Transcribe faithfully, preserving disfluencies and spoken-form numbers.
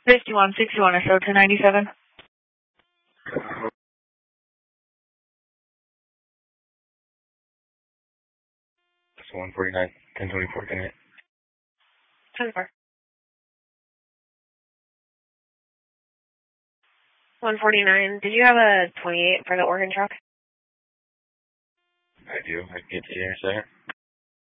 fifty-one sixty-one or so, two ninety-seven. It's one forty-nine, ten twenty-four, can I? twenty-four. one forty-nine. Did you have a twenty-eight for the Oregon truck? I do. I can get to you in a second.